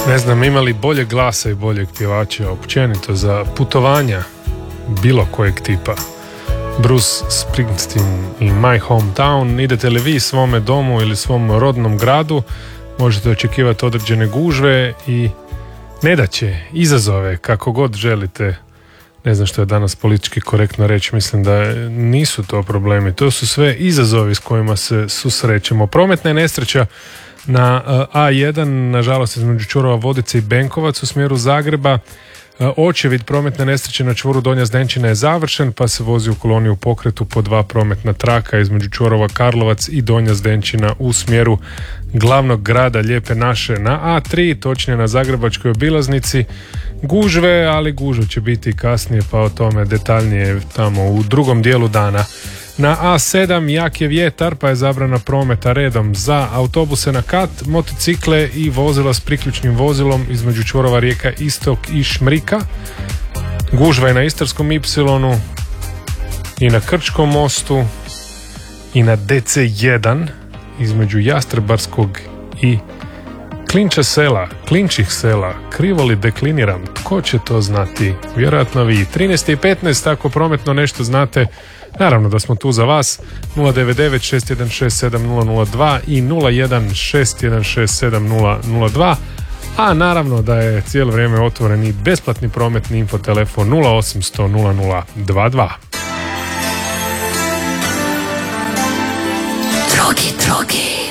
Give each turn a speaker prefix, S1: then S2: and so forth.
S1: Ne znam, imali bolje glasa i boljeg pjevača općenito za putovanja bilo kojeg tipa. Bruce Springsteen i My Hometown. Idete li vi svome domu ili svom rodnom gradu, možete očekivati određene gužve i nedaće, izazove, kako god želite. Ne znam što je danas politički korektno reći, mislim da nisu to problemi. To su sve izazovi s kojima se susrećemo. Prometna je nesreća na A1, nažalost između čvorova Vodice i Benkovac u smjeru Zagreba. Očevid prometne nesreće na čvoru Donja Zdenčina je završen, pa se vozi u koloni u pokretu po 2 prometna traka između čvorova Karlovac i Donja Zdenčina u smjeru glavnog grada Lijepe naše. Na A3, točnije na Zagrebačkoj obilaznici, gužve, ali gužve će biti kasnije, pa o tome detaljnije tamo u drugom dijelu dana. Na A7 jak je vjetar, pa je zabrana prometa redom za autobuse na kat, motocikle i vozila s priključnim vozilom između čvorova Rijeka Istok i Šmrika. Gužva je na Istarskom Y i na Krčkom mostu i na DC1 između Jastrebarskog i Klinčih sela. Krivo li dekliniram? Tko će to znati? Vjerojatno vi. 13:15, ako prometno nešto znate, naravno da smo tu za vas. 099-616-7002 i 01-616-7002. A naravno da je cijelo vrijeme otvoren i besplatni prometni infotelefon 0800 0022.
S2: Drogi.